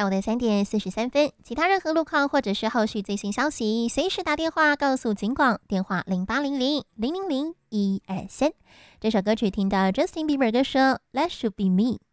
上午的3:43，其他任何路况或者是后续最新消息，随时打电话告诉警广，电话0800-000-123。这首歌曲听到 Justin Bieber 歌说 That Should Be Me。